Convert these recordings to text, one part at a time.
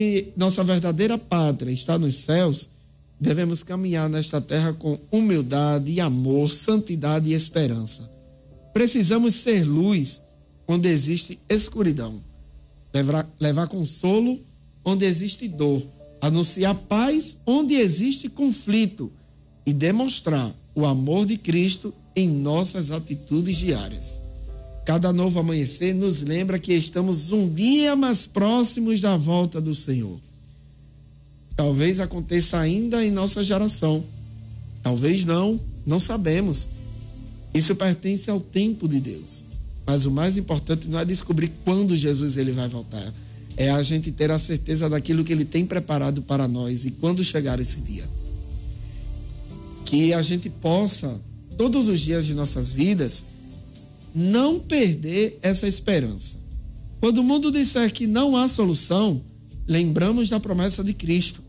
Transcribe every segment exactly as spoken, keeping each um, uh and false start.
que nossa verdadeira pátria está nos céus, devemos caminhar nesta terra com humildade, amor, santidade e esperança. Precisamos ser luz onde existe escuridão, levar, levar consolo onde existe dor, anunciar paz onde existe conflito e demonstrar o amor de Cristo em nossas atitudes diárias. Cada novo amanhecer nos lembra que estamos um dia mais próximos da volta do Senhor. Talvez aconteça ainda em nossa geração. Talvez não, não sabemos. Isso pertence ao tempo de Deus. Mas o mais importante não é descobrir quando Jesus ele vai voltar. É a gente ter a certeza daquilo que ele tem preparado para nós e quando chegar esse dia. Que a gente possa, todos os dias de nossas vidas, não perder essa esperança. Quando o mundo disser que não há solução, lembramos da promessa de Cristo.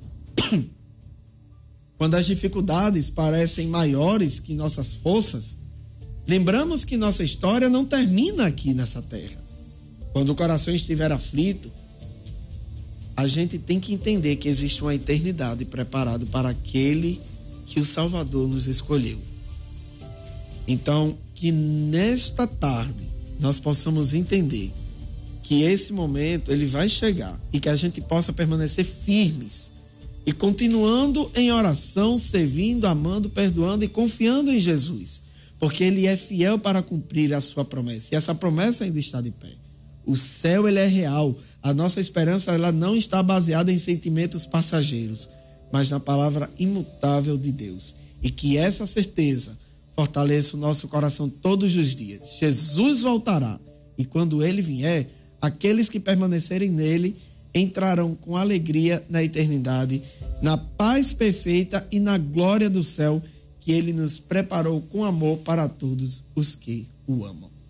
Quando as dificuldades parecem maiores que nossas forças, lembramos que nossa história não termina aqui nessa terra. Quando o coração estiver aflito, a gente tem que entender que existe uma eternidade preparada para aquele que o Salvador nos escolheu. Então, que nesta tarde nós possamos entender que esse momento ele vai chegar e que a gente possa permanecer firmes e continuando em oração, servindo, amando, perdoando e confiando em Jesus, porque ele é fiel para cumprir a sua promessa e essa promessa ainda está de pé. O céu ele é real, a nossa esperança ela não está baseada em sentimentos passageiros, mas na palavra imutável de Deus, e que essa certeza fortaleça o nosso coração todos os dias. Jesus voltará e quando ele vier, aqueles que permanecerem nele entrarão com alegria na eternidade, na paz perfeita e na glória do céu que ele nos preparou com amor para todos os que o amam.